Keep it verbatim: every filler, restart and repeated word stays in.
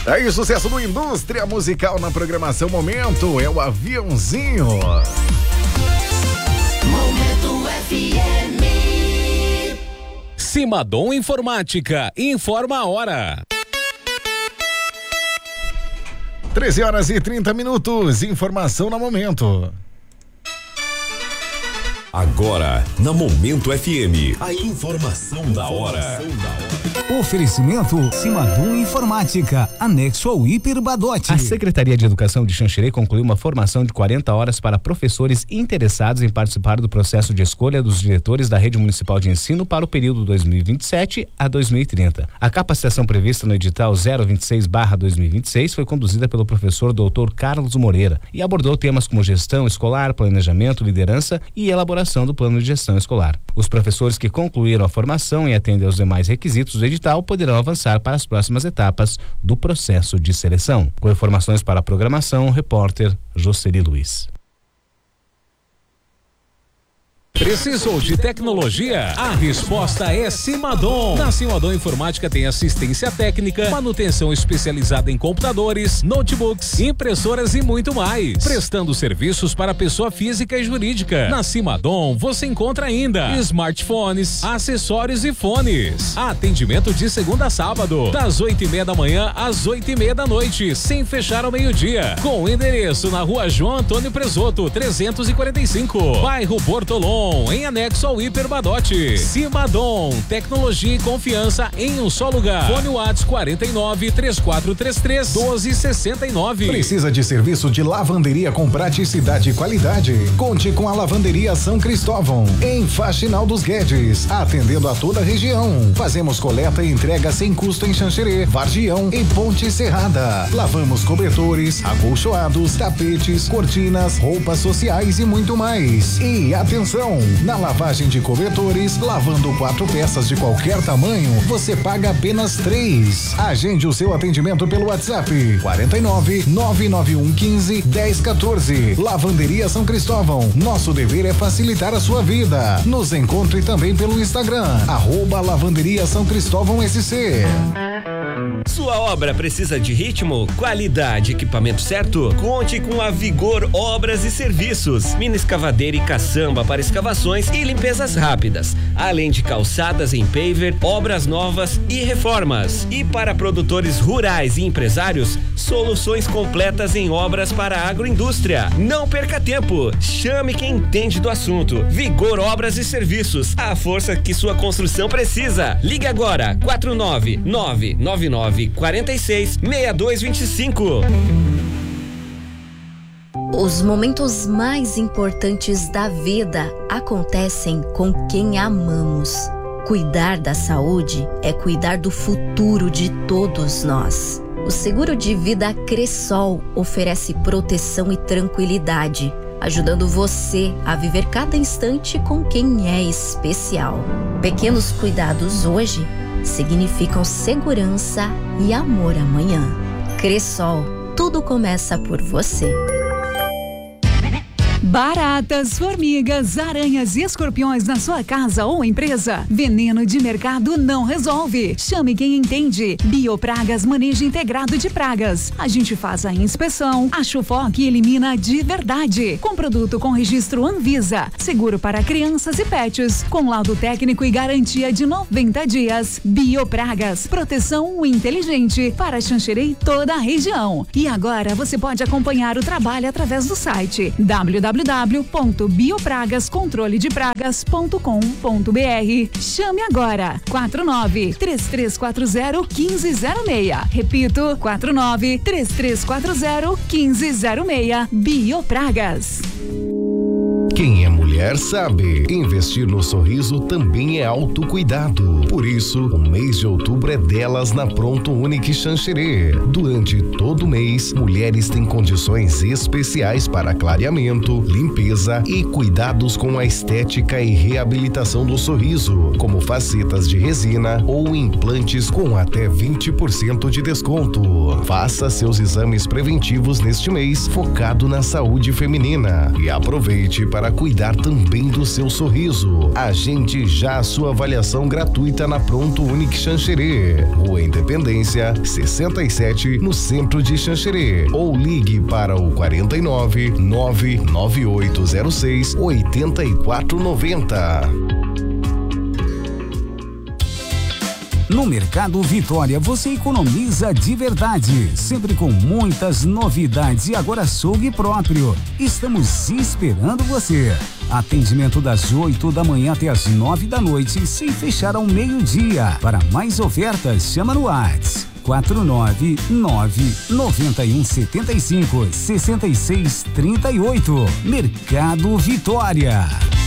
Aí, sucesso do Indústria Musical na programação Momento, é o Aviãozinho. Momento F M. Simadom Informática, informa a hora. treze horas e trinta minutos, informação no Momento. Agora, na Momento F M, a informação da hora. Oferecimento Simadom Informática, anexo ao Hiper Badote. A Secretaria de Educação de Xanxerê concluiu uma formação de quarenta horas para professores interessados em participar do processo de escolha dos diretores da Rede Municipal de Ensino para o período dois mil e vinte e sete a dois mil e trinta. A capacitação prevista no edital zero vinte e seis barra dois mil e vinte e seis foi conduzida pelo professor doutor Carlos Moreira e abordou temas como gestão escolar, planejamento, liderança e elaboração do plano de gestão escolar. Os professores que concluíram a formação e atendem aos demais requisitos do edital poderão avançar para as próximas etapas do processo de seleção. Com informações para a programação, o repórter Jocely Luiz. Precisou de tecnologia? A resposta é Simadom. Na Simadom Informática tem assistência técnica, manutenção especializada em computadores, notebooks, impressoras e muito mais. Prestando serviços para pessoa física e jurídica. Na Simadom você encontra ainda smartphones, acessórios e fones. Atendimento de segunda a sábado, das oito e meia da manhã às oito e meia da noite, sem fechar ao meio-dia. Com endereço na Rua João Antônio Presoto, trezentos e quarenta e cinco, bairro Bortolom, em anexo ao Hiper Badote. Simadom, tecnologia e confiança em um só lugar. Fone WhatsApp quarenta e nove, três quatro três três, doze sessenta e nove. Precisa de serviço de lavanderia com praticidade e qualidade? Conte com a Lavanderia São Cristóvão, em Faxinal dos Guedes, atendendo a toda a região. Fazemos coleta e entrega sem custo em Xanxerê, Vargião e Ponte Serrada. Lavamos cobertores, acolchoados, tapetes, cortinas, roupas sociais e muito mais. E atenção! Na lavagem de cobertores, lavando quatro peças de qualquer tamanho, você paga apenas três. Agende o seu atendimento pelo WhatsApp quarenta e nove, nove nove um quinze, dez quatorze. Lavanderia São Cristóvão. Nosso dever é facilitar a sua vida. Nos encontre também pelo Instagram, arroba Lavanderia São Cristóvão S C. Sua obra precisa de ritmo, qualidade, equipamento certo? Conte com a Vigor Obras e Serviços. Mini escavadeira e caçamba para escavações e limpezas rápidas, além de calçadas em paver, obras novas e reformas. E para produtores rurais e empresários, soluções completas em obras para a agroindústria. Não perca tempo, chame quem entende do assunto. Vigor Obras e Serviços, a força que sua construção precisa. Ligue agora, quatro nove nove nove nove quatro seis, seis dois dois cinco. Os momentos mais importantes da vida acontecem com quem amamos. Cuidar da saúde é cuidar do futuro de todos nós. O seguro de vida Cressol oferece proteção e tranquilidade, ajudando você a viver cada instante com quem é especial. Pequenos cuidados hoje significam segurança e amor amanhã. Cressol, tudo começa por você. Baratas, formigas, aranhas e escorpiões na sua casa ou empresa? Veneno de mercado não resolve. Chame quem entende. Biopragas, manejo integrado de pragas. A gente faz a inspeção, a Chufoc elimina de verdade. Com produto com registro Anvisa. Seguro para crianças e pets. Com laudo técnico e garantia de noventa dias. Biopragas, proteção inteligente para Xanxerê e toda a região. E agora você pode acompanhar o trabalho através do site w w w ponto biopragas controle de pragas ponto com ponto b r. Chame agora quatro nove três três quatro zero um cinco zero seis. Repito, quatro nove três três quatro zero um cinco zero seis. Biopragas. Quem é mulher sabe, investir no sorriso também é autocuidado. Por isso, o mês de outubro é delas na Pronto Unique Xanxerê. Durante todo o mês, mulheres têm condições especiais para clareamento, limpeza e cuidados com a estética e reabilitação do sorriso, como facetas de resina ou implantes com até vinte por cento de desconto. Faça seus exames preventivos neste mês, focado na saúde feminina, e aproveite para para cuidar também do seu sorriso. Agende já a sua avaliação gratuita na Pronto Unique Xanxerê, Rua Independência, sessenta e sete, no centro de Xanxerê. Ou ligue para o quarenta e nove, nove nove oito zero seis, oitenta e quatro noventa. No Mercado Vitória você economiza de verdade, sempre com muitas novidades e agora açougue próprio. Estamos esperando você. Atendimento das oito da manhã até as nove da noite, sem fechar ao meio-dia. Para mais ofertas, chama no WhatsApp quatro nove nove, nove um sete cinco, seis seis três oito. Mercado Vitória.